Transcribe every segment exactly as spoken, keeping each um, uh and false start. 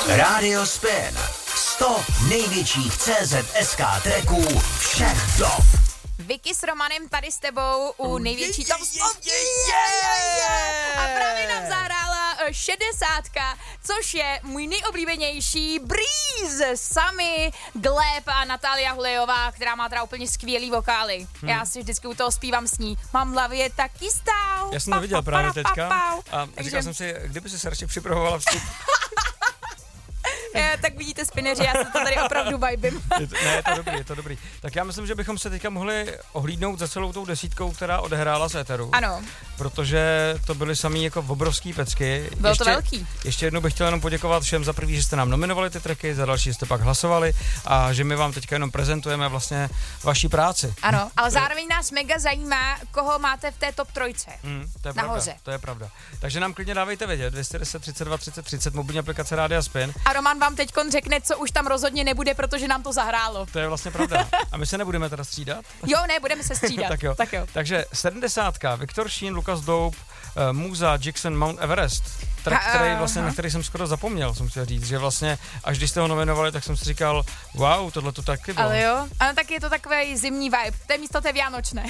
Radio Spin. sto největších C Z S K tracků všech dob. Vicky s Romanem tady s tebou u největší top sto. A právě nám zahrála šedesátka, což je můj nejoblíbenější Breeze, Sami, Gleb a Natália Hulejová, která má teda úplně skvělý vokály. Hmm. Já si vždycky u toho zpívám s ní. Mám v hlavě taky stál. Já jsem to viděl právě teďka a říkal jsem si, kdyby si se radši připravovala vstup. Je, tak vidíte, spineři, já se to tady opravdu vibím. Je to, ne, je to dobrý, je to dobrý. Tak já myslím, že bychom se teďka mohli ohlídnout za celou tou desítkou, která odehrála z éteru. Ano. Protože to byly samý jako obrovský pecky. Bylo ještě, to velký. Ještě jednou bych chtěl jenom poděkovat všem za první, že jste nám nominovali ty tracky, za další jste pak hlasovali a že my vám teďka jenom prezentujeme vlastně vaši práci. Ano, ale zároveň nás mega zajímá, koho máte v té top trojce. Mm, to je nahoře. Pravda, to je pravda. Takže nám klidně dávejte vědět, dvě stě deset, třicet dva, třicet, třicet, mobilní aplikace Rádia Spin. A Roman vám teďkon řekne, co už tam rozhodně nebude, protože nám to zahrálo. To je vlastně pravda. A my se nebudeme teda střídat? Jo, ne, budeme se střídat. tak, jo. tak jo. Takže sedmdesátka, Viktor Sheen, Lucas Dope, uh, Muza, Jackson, Mount Everest. Track, který vlastně, na který jsem skoro zapomněl, jsem chtěl říct, že vlastně, až když jste ho nominovali, tak jsem si říkal, wow, tohle to taky bylo. Ale jo, ano, tak je to takový zimní vibe, to je místo té vánočné.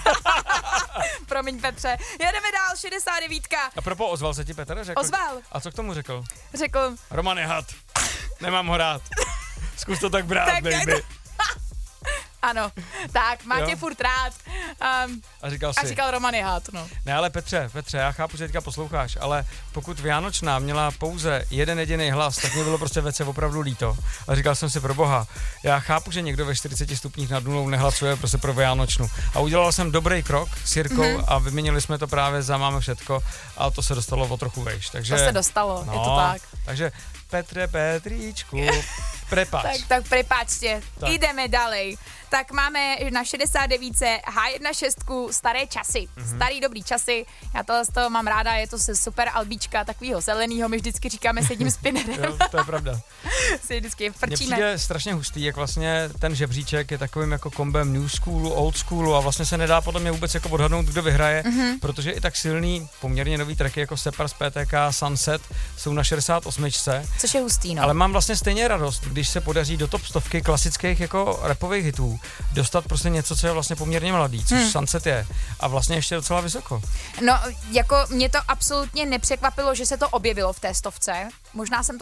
Promiň, Petře. Jedeme dál, šedesát devět. A propo, ozval se ti Petr? Řekl, Ozval. A co k tomu řekl? Řekl. Roman je had, nemám ho rád. Zkus to tak brát, tak baby. To... Ano, tak, má tě furt rád. Um, a říkal si. A říkal Roman je had, no. Ne, ale Petře, Petře, já chápu, že teďka posloucháš, ale pokud Vánočná měla pouze jeden jediný hlas, tak mě bylo prostě vece opravdu líto. A říkal jsem si, pro boha, já chápu, že někdo ve čtyřiceti stupních nad nulou nehlasuje prostě pro Vánočnu. A udělal jsem dobrý krok s Jirkou mm-hmm. a vyměnili jsme to právě za Máme všetko a to se dostalo o trochu vejš. Takže, to se dostalo, no, je to tak. Takže Petře, Petríčku, prepáč. tak, tak prepáčte, tak. Ideme dalej. Tak máme na šedesát devět H šestnáct staré časy, mm-hmm. starý dobrý časy. Já tohle z toho mám ráda, je to se super albíčka, takovýho zelenýho, my vždycky říkáme s jedním spinnerem. Jo, to je pravda. si vždycky Mně frčíme. přijde strašně hustý, jak vlastně ten žebříček je takovým jako kombem new schoolu, old schoolu a vlastně se nedá podle mě vůbec jako odhadnout, kdo vyhraje, mm-hmm. protože i tak silný, poměrně nový tracky jako Separs, P T K, Sunset jsou na šedesát osm. Což je hustý, no. Ale mám vlastně stejně radost, když se podaří do top stovky klasických jako rapových hitů dostat prostě něco, co je vlastně poměrně mladý, což hmm. Sunset je. A vlastně ještě docela vysoko. No, jako mě to absolutně nepřekvapilo, že se to objevilo v té stovce. Možná jsem to